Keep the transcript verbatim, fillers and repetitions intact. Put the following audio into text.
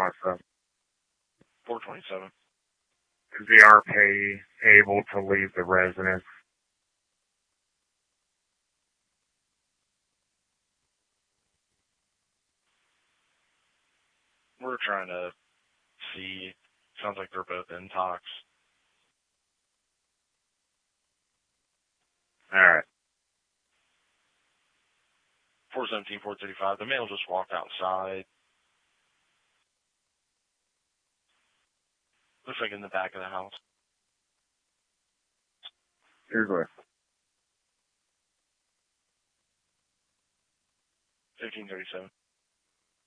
twenty-seven. four twenty-seven. Is the R P able to leave the residence? We're trying to see. Sounds like they're both in talks. Alright. four seventeen, four thirty-five. The male just walked outside. Looks like in the back of the house. Here's what. fifteen thirty-seven.